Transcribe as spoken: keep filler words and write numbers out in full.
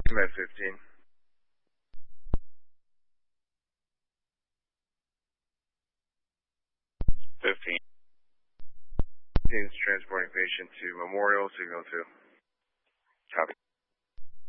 I'm at fifteen. fifteen. fifteen is transporting patient to Memorial, signal two. Copy.